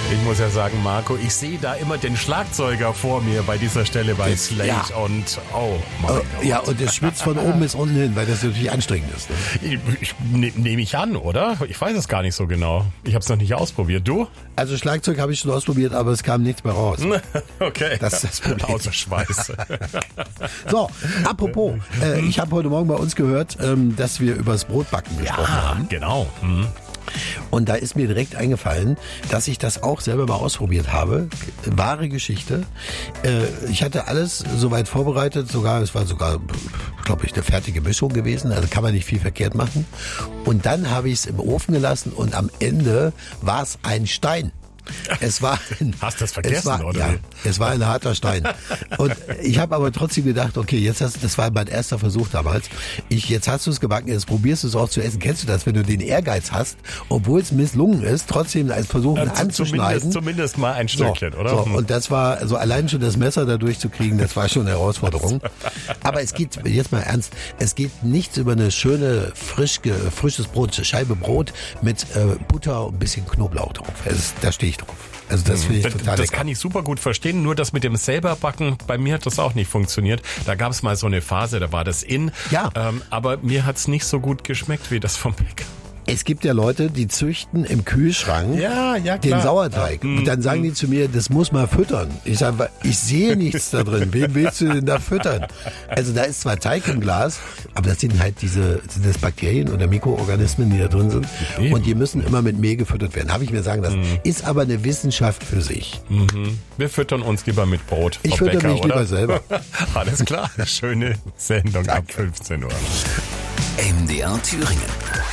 Ich muss ja sagen, Marco, ich sehe da immer den Schlagzeuger vor mir bei dieser Stelle bei Slate ja. und oh mein Gott. Ja, und es schwitzt von oben bis unten hin, weil das natürlich anstrengend ist. Ne? Nehme ich an, oder? Ich weiß es gar nicht so genau. Ich habe es noch nicht ausprobiert. Du? Also Schlagzeug habe ich schon ausprobiert, aber es kam nichts mehr raus. Okay. Das ist das Problem. Außer Schweiß. So, apropos, ich habe heute Morgen bei uns gehört, dass wir über das Brotbacken gesprochen haben. Genau. Und da ist mir direkt eingefallen, dass ich das auch selber mal ausprobiert habe. Wahre Geschichte. Ich hatte alles soweit vorbereitet, es war sogar, glaube ich, eine fertige Mischung gewesen, also kann man nicht viel verkehrt machen. Und dann habe ich es im Ofen gelassen und am Ende war es ein Stein. Es war Hast du das vergessen, oder? Ja, es war ein harter Stein. Und ich habe aber trotzdem gedacht, okay, das war mein erster Versuch damals. Jetzt hast du es gebacken, jetzt probierst du es auch zu essen. Kennst du das, wenn du den Ehrgeiz hast, obwohl es misslungen ist, trotzdem als versuchen anzuschneiden? Zumindest mal ein Stückchen, oder? So, und das war, also allein schon das Messer da durchzukriegen, das war schon eine Herausforderung. Aber es geht, jetzt mal ernst, es geht nichts über eine schöne, frisches Brot, Scheibe Brot mit Butter und ein bisschen Knoblauch drauf. Da stehe ich drauf. Also das finde ich total Das lecker. kann ich super gut verstehen, nur das mit dem selberbacken, bei mir hat das auch nicht funktioniert. Da gab es mal so eine Phase, da war das in, Ja. Aber mir hat's nicht so gut geschmeckt wie das vom Bäcker. Es gibt ja Leute, die züchten im Kühlschrank Ja, klar. den Sauerteig. Und dann sagen die zu mir, das muss man füttern. Ich sage, ich sehe nichts da drin. Wen willst du denn da füttern? Also da ist zwar Teig im Glas, aber das sind halt sind das Bakterien oder Mikroorganismen, die da drin sind. Eben. Und die müssen immer mit Mehl gefüttert werden. Habe ich mir sagen lassen. Ist aber eine Wissenschaft für sich. Wir füttern uns lieber mit Brot. Ich Frau fütter Bäcker, mich oder? lieber selber. Alles klar, schöne Sendung ab 15 Uhr. MDR Thüringen.